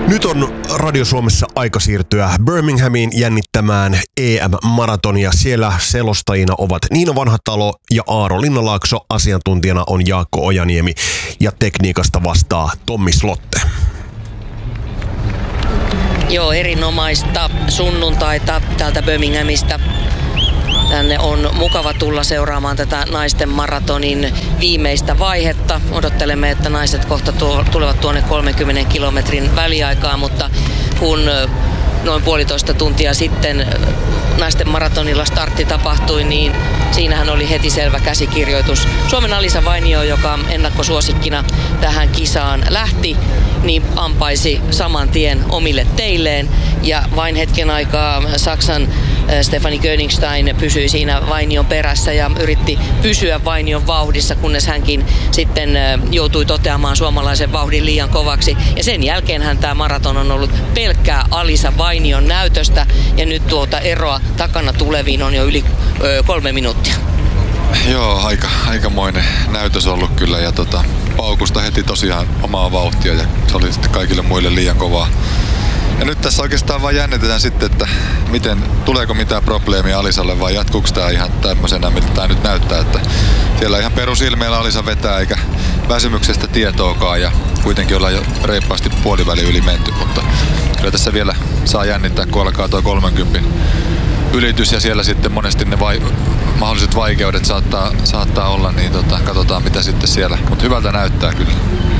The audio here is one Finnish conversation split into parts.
Nyt on Radio Suomessa aika siirtyä Birminghamiin jännittämään EM-maratonia. Siellä selostajina ovat Niina Vanhatalo ja Aaro Linnalaakso. Asiantuntijana on Jaakko Ojaniemi ja tekniikasta vastaa Tommi Slotte. Joo, erinomaista sunnuntaita täältä Birminghamista. Tänne on mukava tulla seuraamaan tätä naisten maratonin viimeistä vaihetta. Odottelemme, että naiset kohta tulevat tuonne 30 kilometrin väliaikaan, mutta kun noin puolitoista tuntia sitten naisten maratonilla startti tapahtui, niin siinähän oli heti selvä käsikirjoitus. Suomen Alisa Vainio, joka ennakkosuosikkina tähän kisaan lähti, niin ampaisi saman tien omille teilleen. Ja vain hetken aikaa Saksan Stefanie Königstein pysyi siinä Vainion perässä ja yritti pysyä Vainion vauhdissa, kunnes hänkin sitten joutui toteamaan suomalaisen vauhdin liian kovaksi. Ja sen jälkeenhän tämä maraton on ollut pelkkää Alisa Vainion näytöstä, ja nyt tuota eroa takana tuleviin on jo yli 3 minuuttia. Joo, aikamoinen näytös ollut kyllä, ja paukusta heti tosiaan omaa vauhtia, ja se oli sitten kaikille muille liian kovaa. Ja nyt tässä oikeastaan vaan jännitetään sitten, että tuleeko mitään probleemia Alisalle vai jatkuuko tämä ihan tämmöisenä, miltä tämä nyt näyttää, että siellä ihan perusilmeellä Alisa vetää eikä väsymyksestä tietoakaan, ja kuitenkin ollaan jo reippaasti puoliväli yli menty, mutta kyllä tässä vielä saa jännittää, kun alkaa tuo 30 ylitys ja siellä sitten monesti ne mahdolliset vaikeudet saattaa olla, niin katsotaan mitä sitten siellä, mutta hyvältä näyttää kyllä.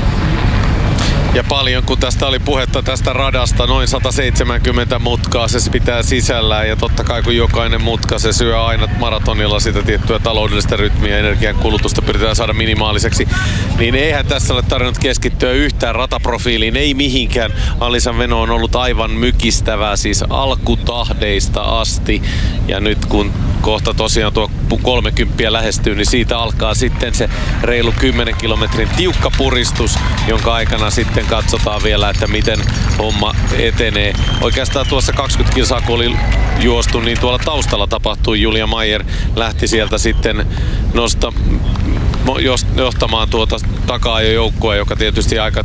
Ja paljon, kun tästä oli puhetta tästä radasta, noin 170 mutkaa se pitää sisällään, ja totta kai kun jokainen mutka, se syö aina maratonilla sitä tiettyä taloudellista rytmiä ja energian kulutusta pyritään saada minimaaliseksi, niin eihän tässä ole tarvinnut keskittyä yhtään rataprofiiliin, ei mihinkään. Alisan veno on ollut aivan mykistävää, siis alkutahdeista asti, ja nyt kun kohta tosiaan tuo 30 lähestyy, niin siitä alkaa sitten se reilu 10 kilometrin tiukka puristus, jonka aikana sitten katsotaan vielä, että miten homma etenee. Oikeastaan tuossa 20 kilsaa, kun oli juostu, niin tuolla taustalla tapahtui. Julia Mayer lähti sieltä sitten johtamaan tuota takaa-ajojoukkoa, joka tietysti aika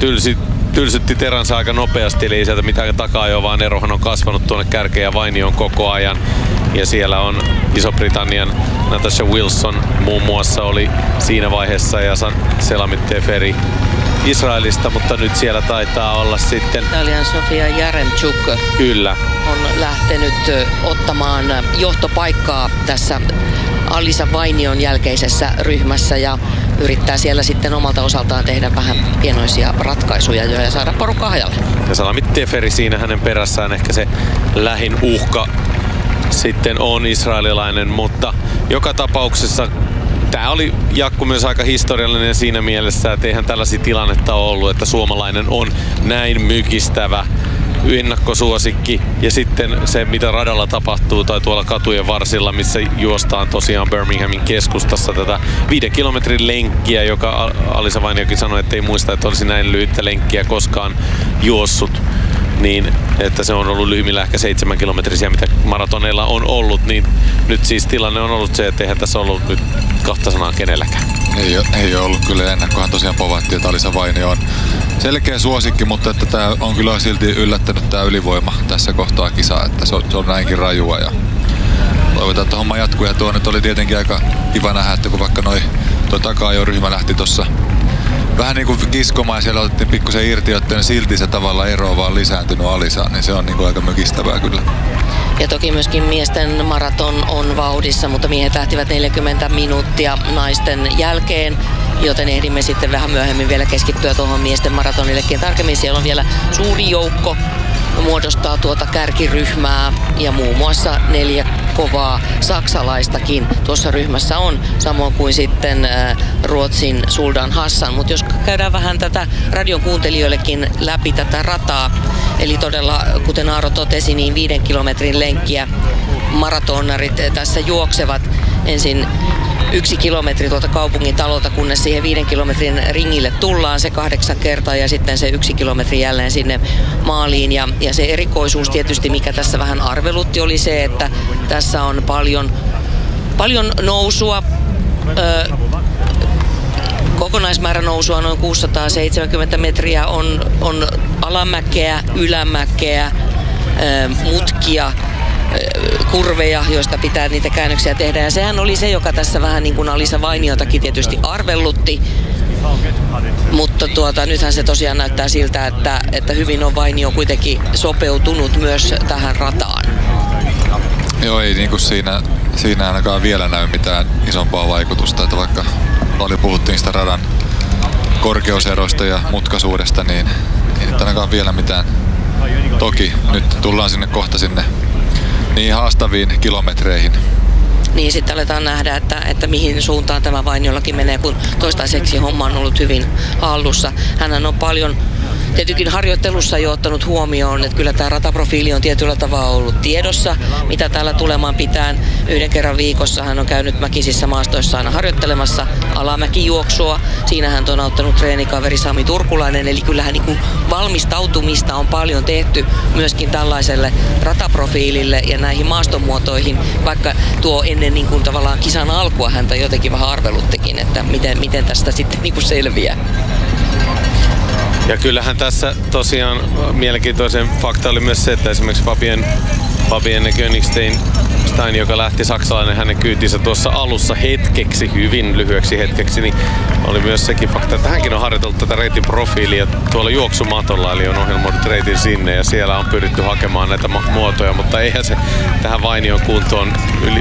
tylsytti teränsä aika nopeasti, eli ei sieltä mitään takaa-ajoa, vaan erohan on kasvanut tuonne kärkeen ja Vainioon koko ajan. Ja siellä on Iso-Britannian Natasha Wilson muun muassa oli siinä vaiheessa, ja Selamet Teferi Israelista, mutta nyt siellä taitaa olla sitten Italian Sofia Jaremchuk. Kyllä. On lähtenyt ottamaan johtopaikkaa tässä Alisa Vainion jälkeisessä ryhmässä ja yrittää siellä sitten omalta osaltaan tehdä vähän pienoisia ratkaisuja ja saada porukka hajalle. Ja Selamet Teferi siinä hänen perässään ehkä se lähin uhka sitten on israelilainen, mutta joka tapauksessa tämä oli, Jakku, myös aika historiallinen siinä mielessä, että eihän tällaisia tilannetta ole ollut, että suomalainen on näin mykistävä ennakkosuosikki, ja sitten se, mitä radalla tapahtuu tai tuolla katujen varsilla, missä juostaan tosiaan Birminghamin keskustassa tätä 5 kilometrin lenkkiä, joka Alisa Vainiokin sanoi, että ei muista, että olisi näin lyhyttä lenkkiä koskaan juossut. Niin, että se on ollut lyhyimmillä ehkä 7 kilometrisiä, mitä maratoneilla on ollut, niin nyt siis tilanne on ollut se, että eihän tässä ollut nyt 2 sanaa kenelläkään. Ei ole ollut kyllä, ennakkohan tosiaan povattiin, että Alisa Vainio on selkeä suosikki, mutta että tämä on kyllä silti yllättänyt tämä ylivoima tässä kohtaa kisaa, että se on näinkin rajua, ja toivotaan, että homma jatkuu, ja tuo nyt oli tietenkin aika kiva nähdä, että kun vaikka tuo takaa-ajoryhmä lähti tuossa vähän niin kuin kiskomaan ja siellä otettiin pikkusen irti, joten silti se tavallaan ero on vaan lisääntynyt Alisaan, niin se on niin kuin aika mykistävää kyllä. Ja toki myöskin miesten maraton on vauhdissa, mutta miehet lähtivät 40 minuuttia naisten jälkeen, joten ehdimme sitten vähän myöhemmin vielä keskittyä tuohon miesten maratonillekin tarkemmin. Siellä on vielä suuri joukko, muodostaa tuota kärkiryhmää, ja muun muassa 4 kovaa saksalaistakin tuossa ryhmässä on, samoin kuin sitten Ruotsin Suldan Hassan. Mutta jos käydään vähän tätä radion kuuntelijoillekin läpi tätä rataa, eli todella, kuten Aaro totesi, niin 5 kilometrin lenkkiä maratonarit tässä juoksevat ensin 1 kilometri tuolta kaupungin talolta, kunnes siihen 5 kilometrin ringille tullaan, se 8 kertaa, ja sitten se 1 kilometri jälleen sinne maaliin. Ja se erikoisuus tietysti, mikä tässä vähän arvelutti, oli se, että tässä on paljon nousua. kokonaismäärä nousua noin 670 metriä, on alamäkeä, ylämäkeä, mutkia, kurveja, joista pitää niitä käännöksiä tehdä. Ja sehän oli se, joka tässä vähän niin kuin Alisa Vainiotakin tietysti arvellutti. Mutta nythän se tosiaan näyttää siltä, että hyvin on Vainio kuitenkin sopeutunut myös tähän rataan. Joo, ei niin kuin siinä ainakaan vielä näy mitään isompaa vaikutusta, että vaikka paljon puhuttiin sitä radan korkeuseroista ja mutkaisuudesta, niin ei nyt ainakaan vielä mitään. Toki nyt tullaan kohta sinne niin haastaviin kilometreihin. Niin sitten aletaan nähdä, että mihin suuntaan tämä Vainiollakin menee, kun toistaiseksi homma on ollut hyvin hallussa. Hänhän on paljon tietenkin harjoittelussa jo ottanut huomioon, että kyllä tämä rataprofiili on tietyllä tavalla ollut tiedossa, mitä täällä tulemaan pitää. 1 kerran viikossa hän on käynyt mäkisissä maastoissa aina harjoittelemassa alamäkijuoksua. Siinä hän on auttanut treenikaveri Sami Turkulainen, eli kyllähän niin kuin valmistautumista on paljon tehty myöskin tällaiselle rataprofiilille ja näihin maastonmuotoihin, vaikka tuo ennen niin kuin tavallaan kisan alkua häntä jotenkin vähän arveluttikin, että miten tästä sitten niin kuin selviää. Ja kyllähän tässä tosiaan mielenkiintoisen fakta oli myös se, että esimerkiksi Fabienne Königstein, joka lähti saksalainen hänen kyytinsä tuossa alussa hetkeksi, hyvin lyhyeksi hetkeksi, niin oli myös sekin fakta, että hänkin on harjoitellut tätä reitin profiilia tuolla juoksumatolla, eli on ohjelmoidut reitin sinne ja siellä on pyritty hakemaan näitä muotoja, mutta eihän se tähän Vainion kuntoon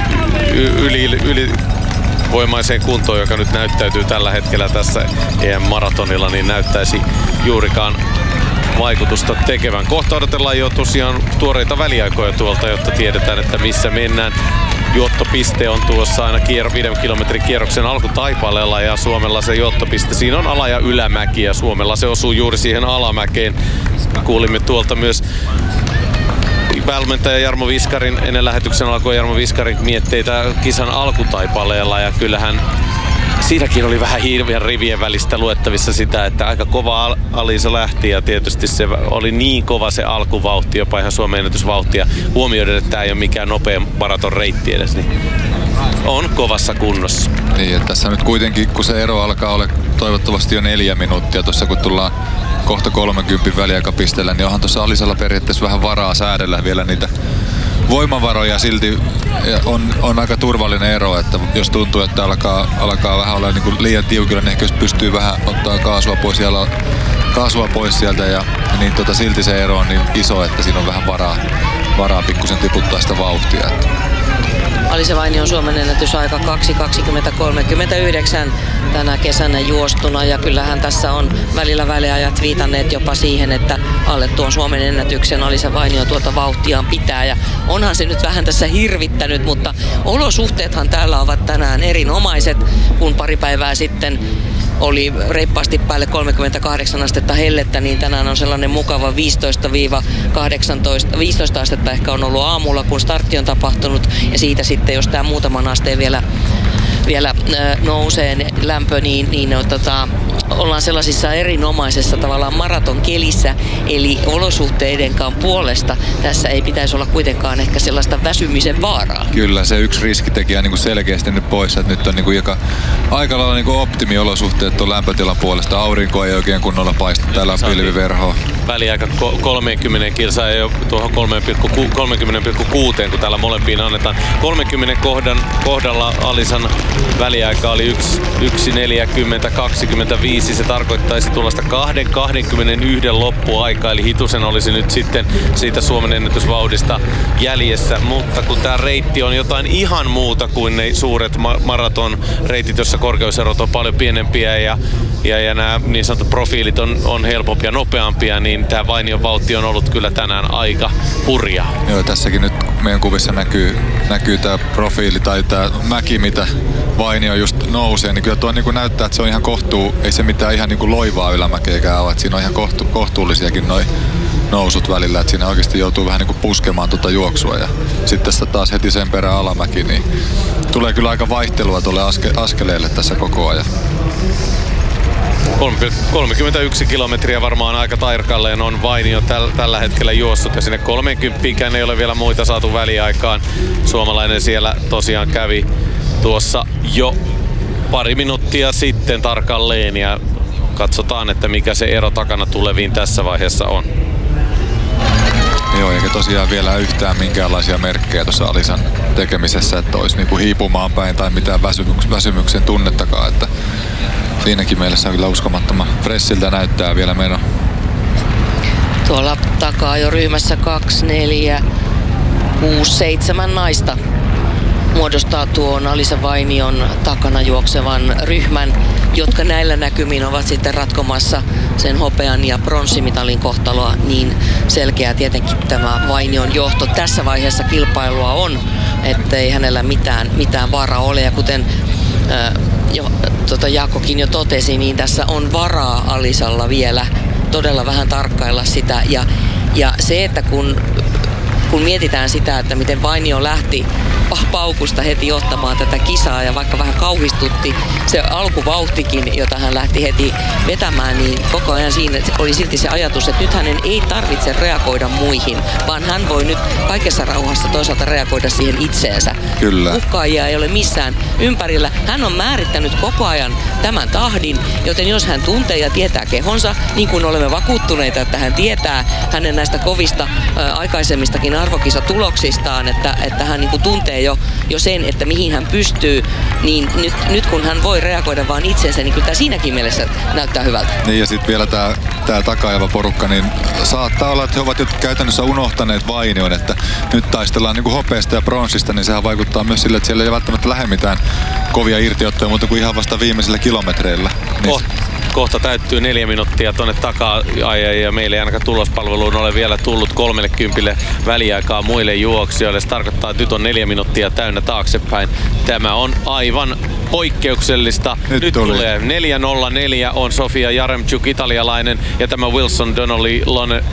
voimaiseen kuntoon, joka nyt näyttäytyy tällä hetkellä tässä EM-maratonilla, niin näyttäisi juurikaan vaikutusta tekevän. Kohta odotellaan jo tosiaan tuoreita väliaikoja tuolta, jotta tiedetään, että missä mennään. Juottopiste on tuossa aina 5 kilometrin kierroksen alkutaipaleella ja Suomella se juottopiste, siinä on ala- ja ylämäki ja Suomella se osuu juuri siihen alamäkeen. Kuulimme tuolta myös valmentaja Jarmo Viskarin, ennen lähetyksen alkoi Jarmo Viskarin mietteitä kisan alkutaipaleella ja kyllähän siinäkin oli vähän hirveän rivien välistä luettavissa sitä, että aika kova Alisa lähti ja tietysti se oli niin kova se alkuvauhti, jopa ihan Suomen ennätysvauhti ja huomioiden, että tämä ei ole mikään nopea maraton reitti edes, niin on kovassa kunnossa. Niin, että tässä nyt kuitenkin, kun se ero alkaa olla toivottavasti jo 4 minuuttia tuossa, kun tullaan kohta 30 väliaikapisteellä, niin onhan tuossa Alisalla periaatteessa vähän varaa säädellä vielä niitä voimavaroja silti. On aika turvallinen ero, että jos tuntuu, että alkaa vähän olla niin kuin liian tiukilla, niin ehkä jos pystyy vähän ottaa kaasua pois sieltä ja niin silti se ero on niin iso, että siinä on vähän varaa pikkusen tiputtaa sitä vauhtia. Alisa Vainion Suomen ennätysaika 2.20.39 tänä kesänä juostuna ja kyllähän tässä on välillä väliajat viitanneet jopa siihen, että alle tuon Suomen ennätyksen Alisa Vainio tuota vauhtiaan pitää ja onhan se nyt vähän tässä hirvittänyt, mutta olosuhteethan täällä ovat tänään erinomaiset, kun pari päivää sitten oli reippaasti päälle 38 astetta hellettä, niin tänään on sellainen mukava 15 astetta ehkä on ollut aamulla, kun startti on tapahtunut. Ja siitä sitten, jos tämä muutaman asteen vielä nousee lämpö, niin ollaan sellaisissa erinomaisessa tavallaan maratonkelissä, eli olosuhteidenkaan puolesta tässä ei pitäisi olla kuitenkaan ehkä sellaista väsymisen vaaraa. Kyllä, se yksi riskitekijä niin kuin selkeästi nyt pois, että nyt on niin kuin aika lailla niin kuin optimiolosuhteet on lämpötilan puolesta. Aurinko ei oikein kunnolla paista, täällä on pilviverhoa. Väliaika 30 kilsaa ja jo tuohon 30,6, kun täällä molempiin annetaan. 30 kohdalla Alisan väliaika oli 1.40.25. Se tarkoittaisi tuollaista 2.21 loppuaikaa, eli hitusen olisi nyt sitten siitä Suomen ennätysvauhdista jäljessä. Mutta kun tämä reitti on jotain ihan muuta kuin ne suuret maratonreitit, jossa korkeuserot on paljon pienempiä ja nämä niin sanotut profiilit on helpompia, nopeampia, niin tämä Vainion vauhti on ollut kyllä tänään aika hurja. Joo, tässäkin nyt meidän kuvissa näkyy tämä profiili tai tämä mäki, mitä Vainio just nousee, niin kyllä tuo niin kuin näyttää, että se on ihan ei se mitään ihan niin kuin loivaa ylämäkeäkään ole, että siinä on ihan kohtuullisiakin noi nousut välillä, että siinä oikeasti joutuu vähän niin kuin puskemaan tuota juoksua ja sitten tässä taas heti sen perään alamäki, niin tulee kyllä aika vaihtelua tuolle askeleelle tässä koko ajan. 31 kilometriä varmaan aika tarkalleen on Vainio tällä hetkellä juossut ja sinne 30 ei ole vielä muita saatu väliaikaan. Suomalainen siellä tosiaan kävi tuossa jo pari minuuttia sitten tarkalleen ja katsotaan, että mikä se ero takana tuleviin tässä vaiheessa on. Joo, eikä tosiaan vielä yhtään minkäänlaisia merkkejä tuossa Alisan tekemisessä, että olisi niinku hiipumaan päin tai mitään väsymyksen tunnettakaan. Että siinäkin mielessä on kyllä uskomattoman fressiltä näyttää vielä meno. Tuolla takaa jo ryhmässä 2, 4, 6, 7 naista muodostaa tuon Alisa Vainion takana juoksevan ryhmän, jotka näillä näkymin ovat sitten ratkomassa sen hopean ja pronssimitalin kohtaloa. Niin selkeä tietenkin tämä Vainion johto tässä vaiheessa kilpailua on, ettei hänellä mitään varaa ole. Ja kuten Jaakkokin jo totesi, niin tässä on varaa Alisalla vielä todella vähän tarkkailla sitä. Ja se, että kun mietitään sitä, että miten Vainio lähti paukusta heti ottamaan tätä kisaa ja vaikka vähän kauhistutti se alkuvauhtikin, jota hän lähti heti vetämään, niin koko ajan siinä oli silti se ajatus, että nyt hänen ei tarvitse reagoida muihin, vaan hän voi nyt kaikessa rauhassa toisaalta reagoida siihen itseensä. Kyllä. Uhkaajia ei ole missään ympärillä. Hän on määrittänyt koko ajan tämän tahdin, joten jos hän tuntee ja tietää kehonsa, niin kuin olemme vakuuttuneita, että hän tietää hänen näistä kovista aikaisemmistakin arvokisatuloksistaan, että hän niin kuin tuntee jo sen, että mihin hän pystyy, niin nyt kun hän voi reagoida vaan itsensä, niin kyllä tämä siinäkin mielessä näyttää hyvältä. Niin ja sitten vielä tämä takaajava porukka, niin saattaa olla, että he ovat jo käytännössä unohtaneet Vainion, että nyt taistellaan niin kuin hopeasta ja pronssista, niin sehän vaikuttaa myös sille, että siellä ei välttämättä lähde mitään kovia irtiottoja, mutta kuin ihan vasta viimeisillä kilometreillä. Niin Kohta täyttyy 4 minuuttia tuonne takaa ja meille ei ainakaan tulospalveluun ole vielä tullut 30 väliaikaa muille juoksijoille. Se tarkoittaa, että nyt on 4 minuuttia täynnä taaksepäin. Tämä on aivan poikkeuksellista. Nyt tulee 4.04 on Sofia Jaremchuk, italialainen, ja tämä Wilson Donnelly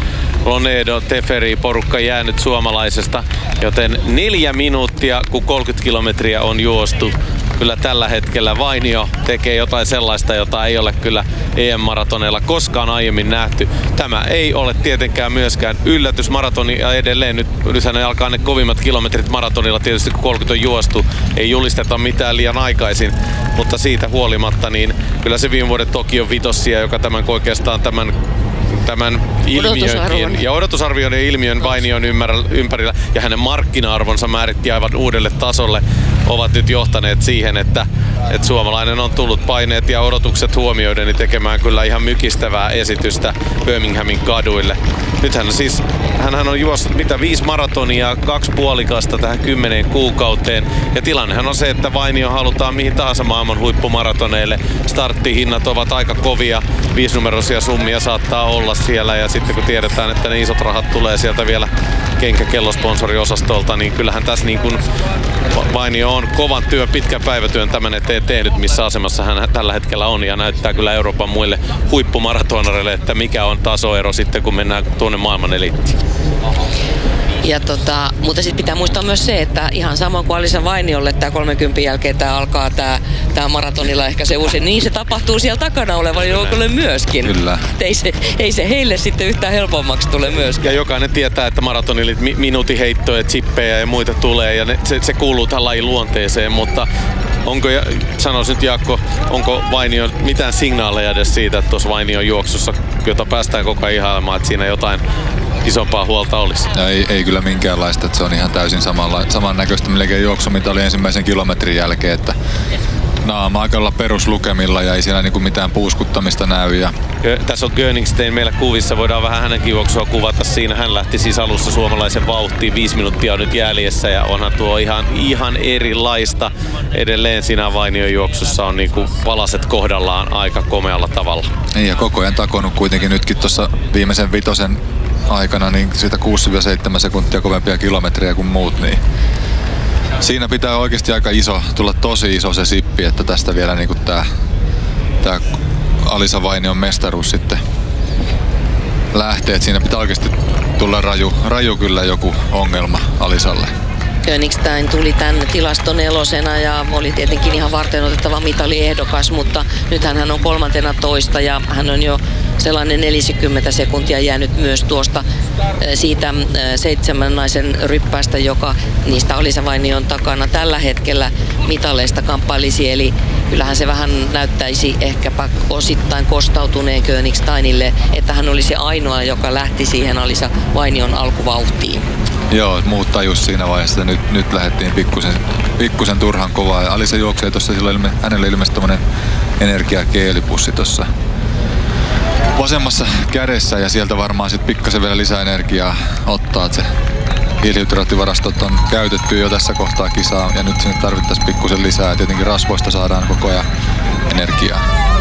Lonedo Teferi porukka jäänyt suomalaisesta, joten 4 minuuttia, kun 30 kilometriä on juostu. Kyllä tällä hetkellä Vainio tekee jotain sellaista, jota ei ole kyllä EM-maratoneilla koskaan aiemmin nähty. Tämä ei ole tietenkään myöskään yllätys maratoni ja edelleen nythän ne alkaa ne kovimmat kilometrit maratonilla tietysti kun 30 on juostu. Ei julisteta mitään liian aikaisin, mutta siitä huolimatta niin kyllä se viime vuoden Tokion vitossia, joka oikeastaan tämän ilmiönkin ja odotusarvion ja ilmiön Vainion ympärillä ja hänen markkina-arvonsa määritti aivan uudelle tasolle, ovat nyt johtaneet siihen, että suomalainen on tullut paineet ja odotukset huomioiden niin tekemään kyllä ihan mykistävää esitystä Birminghamin kaduille. Nythän siis, hänhän on juossut 5 maratonia, 2 puolikasta tähän 10 kuukauteen. Ja tilannehan on se, että Vainio halutaan mihin tahansa maailman huippumaratoneille. Starttihinnat ovat aika kovia, 5-numeroisia summia saattaa olla siellä. Ja sitten kun tiedetään, että ne isot rahat tulee sieltä vielä kenkäkellosponsoriosastolta, niin kyllähän tässä niin kuin Vainio on kovan pitkän päivätyön tämän eteen tehnyt, missä asemassa hän tällä hetkellä on. Ja näyttää kyllä Euroopan muille huippumaratonareille, että mikä on tasoero sitten, kun mennään tuonne maailman eliittiin. Ja mutta sitten pitää muistaa myös se, että ihan samoin kuin Alisa Vainiolle tämä 30 jälkeen tämä alkaa tämä maratonilla ehkä se uusi, niin se tapahtuu siellä takana olevalle joukolle myöskin. Kyllä. Ei se heille sitten yhtään helpommaksi tule myöskään. Ja jokainen tietää, että maratonille minuutin heittoja, chippejä ja muita tulee ja se kuuluu tähän lajin luonteeseen, mutta sanois nyt Jaakko, onko Vainio mitään signaaleja edes siitä, että tuossa Vainion juoksussa, jota päästään koko ajan ihailemaan, että siinä jotain isompaa huolta olisi? Ei kyllä minkäänlaista, että se on ihan täysin samannäköistä melkein juoksu, mitä oli ensimmäisen kilometrin jälkeen, että naama aika olla peruslukemilla ja ei siellä niinku mitään puuskuttamista näy. Tässä on Göningstein meillä kuvissa, voidaan vähän hänenkin juoksua kuvata siinä. Hän lähti siis alussa suomalaisen vauhtiin, 5 minuuttia on nyt jäljessä ja onhan tuo ihan erilaista. Edelleen siinä Vainion juoksussa on niinku palaset kohdallaan aika komealla tavalla. Niin ja koko ajan takonut kuitenkin nytkin tuossa viimeisen 5 aikana niin siitä 6-7 sekuntia kovempia kilometriä kuin muut, niin siinä pitää oikeasti aika tulla tosi iso se sippi, että tästä vielä niinku tää Alisa Vainion mestaruus sitten lähtee. Et siinä pitää oikeasti tulla raju kyllä joku ongelma Alisalle. Göningstein tuli tänne tilastonelosena ja oli tietenkin ihan varteenotettava mitaliehdokas, mutta nythän hän on 13 ja hän on jo sellainen 40 sekuntia jäänyt myös tuosta siitä 7 naisen ryppäästä, joka niistä Alisa Vainion takana tällä hetkellä mitaleista kamppailisi. Eli kyllähän se vähän näyttäisi ehkäpä osittain kostautuneen Königsteinille, että hän olisi ainoa, joka lähti siihen Alisa Vainion alkuvauhtiin. Joo, muut tajus siinä vaiheessa, että nyt lähdettiin pikkusen turhan kovaa. Ja Alisa juoksee tuossa, hänellä ilmeisesti tommonen energiakeelipussi tuossa vasemmassa kädessä ja sieltä varmaan sitten pikkasen vielä lisää energiaa ottaa, että se hiilihydraattivarastot on käytetty jo tässä kohtaa kisaa ja nyt sinne tarvittaisiin pikkusen lisää ja tietenkin rasvoista saadaan koko ajan energiaa.